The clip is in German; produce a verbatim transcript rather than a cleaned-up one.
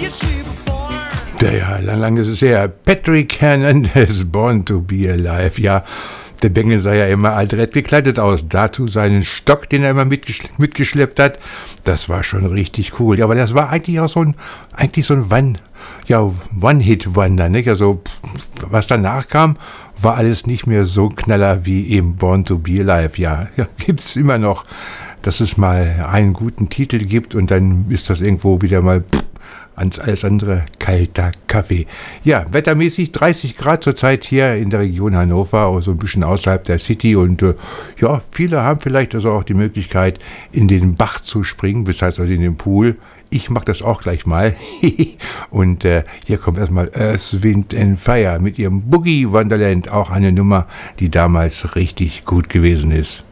Ja, lang, lang ist es her. Patrick Hernandez, Born to be Alive. Ja, der Bengel sah ja immer adrett gekleidet aus. Dazu seinen Stock, den er immer mitgeschle- mitgeschleppt hat. Das war schon richtig cool. Ja, aber das war eigentlich auch so ein, eigentlich so ein One, ja, One-Hit-Wonder, nicht? Also, was danach kam, war alles nicht mehr so Knaller wie eben Born to be Alive. Ja, ja, gibt's immer noch, dass es mal einen guten Titel gibt und dann ist das irgendwo wieder mal pff, alles andere kalter Kaffee. Ja, wettermäßig dreißig Grad zurzeit hier in der Region Hannover, also ein bisschen außerhalb der City und äh, ja, viele haben vielleicht also auch die Möglichkeit, in den Bach zu springen, das heißt also in den Pool. Ich mache das auch gleich mal. Und äh, hier kommt erstmal Earth, Wind and Fire mit ihrem Boogie Wonderland, auch eine Nummer, die damals richtig gut gewesen ist.